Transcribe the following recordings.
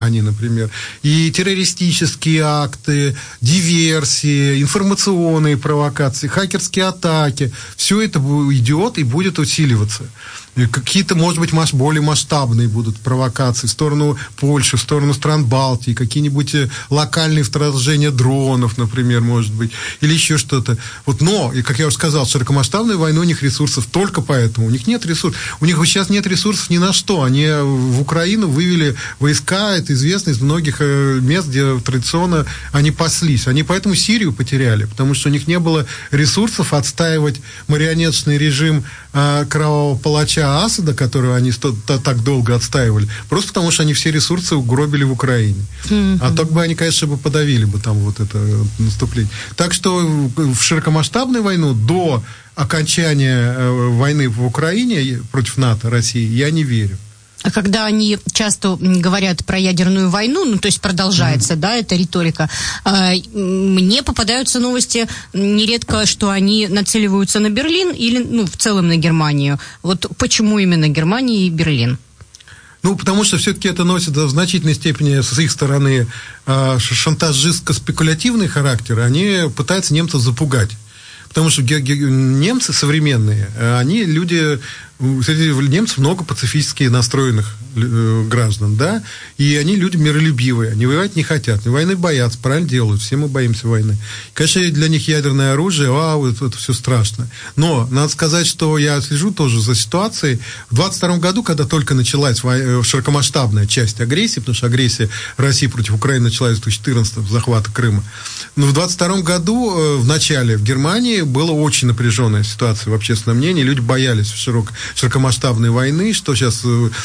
они, например, и террористические акты, диверсии, информационные провокации, хакерские атаки, все это идет и будет усиливаться. И какие-то, может быть, более масштабные будут провокации в сторону Польши, в сторону стран Балтии, какие-нибудь локальные вторжения дронов, например, может быть, или еще что-то. Но, и как я уже сказал, широкомасштабная война, у них ресурсов только поэтому. У них нет ресурсов. У них сейчас нет ресурсов ни на что. Они в Украину вывели войска, это известно из многих мест, где традиционно они паслись. Они поэтому Сирию потеряли, потому что у них не было ресурсов отстаивать марионеточный режим кровавого палача Асада, которого они так долго отстаивали, просто потому что они все ресурсы угробили в Украине. А так бы они, конечно, подавили бы там вот это наступление. Так что в широкомасштабную войну до окончания войны в Украине против НАТО, России, я не верю. А когда они часто говорят про ядерную войну, то есть продолжается, да, эта риторика, мне попадаются новости нередко, что они нацеливаются на Берлин или, в целом на Германию. Вот почему именно Германия и Берлин? Потому что все-таки это носит в значительной степени с их стороны шантажистско-спекулятивный характер. Они пытаются немцев запугать. Потому что немцы современные, они люди, среди немцев много пацифистски настроенных граждан, да, и они люди миролюбивые, они воевать не хотят, войны боятся, правильно делают, все мы боимся войны. Конечно, для них ядерное оружие, это все страшно. Но надо сказать, что я слежу тоже за ситуацией. В 22 году, когда только началась широкомасштабная часть агрессии, потому что агрессия России против Украины началась в 2014 захвата Крыма, но в 22 году, в начале, в Германии была очень напряженная ситуация в общественном мнении, люди боялись широкомасштабной войны, что сейчас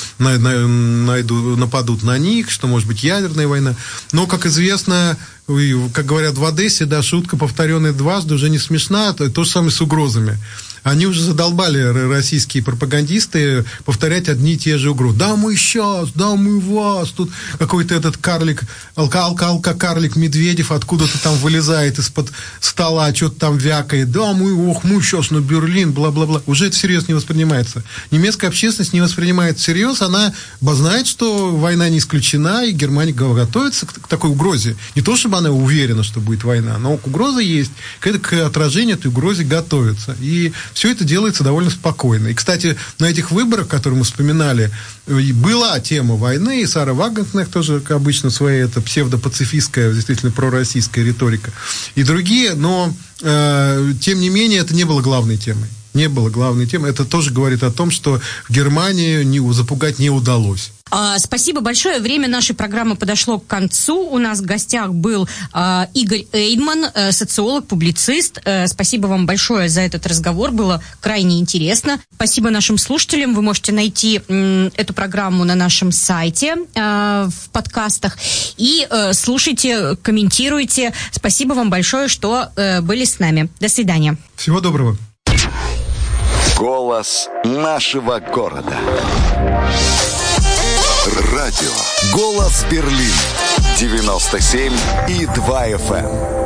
нападут на них, что может быть ядерная война. Но, как известно, как говорят в Одессе, да, шутка, повторенная дважды, уже не смешна, то же самое с угрозами. Они уже задолбали, российские пропагандисты, повторять одни и те же угрозы. Да, мы сейчас, да, мы вас. Тут какой-то этот карлик, алка-карлик Медведев откуда-то там вылезает из-под стола, что-то там вякает. Да, мы сейчас на Берлин, бла-бла-бла. Уже это всерьез не воспринимается. Немецкая общественность не воспринимает всерьез. Она знает, что война не исключена, и Германия готовится к такой угрозе. Не то, чтобы она уверена, что будет война, но угроза есть. К отражению этой угрозы готовится. И все это делается довольно спокойно. И, кстати, на этих выборах, которые мы вспоминали, была тема войны, и Сара Вагенкнехт тоже, как обычно, своя это псевдопацифистская, действительно пророссийская риторика, и другие, но, тем не менее, это не было главной темой. Не было главной темой. Это тоже говорит о том, что Германию запугать не удалось. Спасибо большое. Время нашей программы подошло к концу. У нас в гостях был Игорь Эйдман, социолог, публицист. Спасибо вам большое за этот разговор. Было крайне интересно. Спасибо нашим слушателям. Вы можете найти эту программу на нашем сайте в подкастах. И слушайте, комментируйте. Спасибо вам большое, что были с нами. До свидания. Всего доброго. Голос нашего города. Радио «Голос Берлин» 97,2 FM.